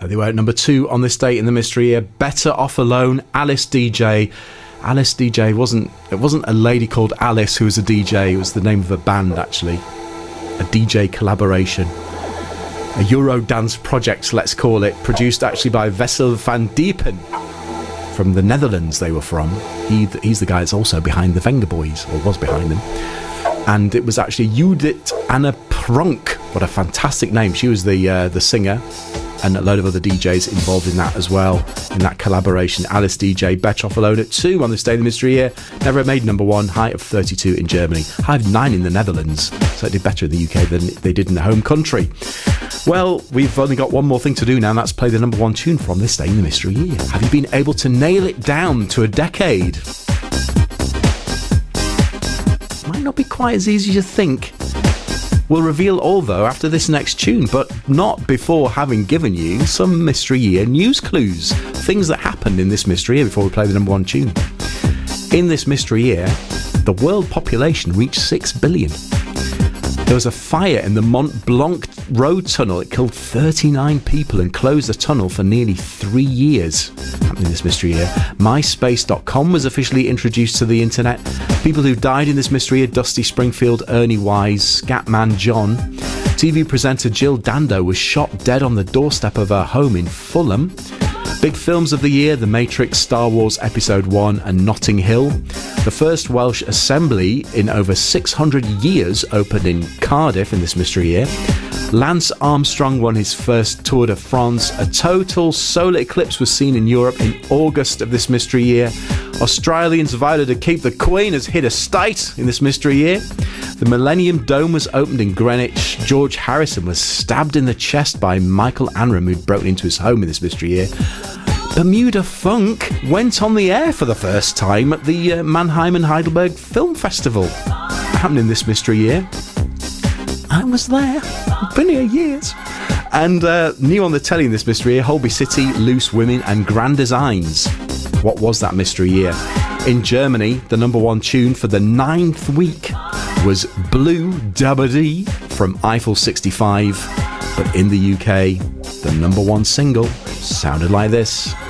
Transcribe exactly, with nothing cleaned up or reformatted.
They were at number two on this date in the mystery year. Better Off Alone, Alice D J. Alice D J wasn't, it wasn't a lady called Alice who was a D J, it was the name of a band actually. A D J collaboration. A Eurodance project, let's call it, produced actually by Wessel van Diepen. From the Netherlands they were from. He, he's the guy that's also behind the Venga Boys, or was behind them. And it was actually Judith Anna Pronk. What a fantastic name. She was the uh, the singer, and a load of other D Js involved in that as well, in that collaboration. Alice D J, Better Off Alone at two on this day in the mystery year. Never made number one, high of thirty-two in Germany, high of nine in the Netherlands, so it did better in the U K than they did in the home country. Well, we've only got one more thing to do now, and that's play the number one tune from this day in the mystery year. Have you been able to nail it down to a decade? Might not be quite as easy as you think. We'll reveal all, though, after this next tune, but not before having given you some Mystery Year news clues. Things that happened in this Mystery Year before we play the number one tune. In this Mystery Year, the world population reached six billion. There was a fire in the Mont Blanc road tunnel. It killed thirty-nine people and closed the tunnel for nearly three years. Happening this mystery year. MySpace dot com was officially introduced to the internet. People who died in this mystery year: Dusty Springfield, Ernie Wise, Scatman John. T V presenter Jill Dando was shot dead on the doorstep of her home in Fulham. Big films of the year: The Matrix, Star Wars Episode one and Notting Hill. The first Welsh Assembly in over six hundred years opened in Cardiff in this mystery year. Lance Armstrong won his first Tour de France. A total solar eclipse was seen in Europe in August of this mystery year. Australians voted to keep the Queen as head of state in this mystery year. The Millennium Dome was opened in Greenwich. George Harrison was stabbed in the chest by Michael Anram, who'd broken into his home in this mystery year. Bermuda Funk went on the air for the first time at the uh, Mannheim and Heidelberg Film Festival. Happening this mystery year. I was there. I've been here years. And uh, new on the telly in this mystery year: Holby City, Loose Women and Grand Designs. What was that mystery year? In Germany, the number one tune for the ninth week was Blue Dabba Dee from Eiffel sixty-five. But in the U K, the number one single sounded like this.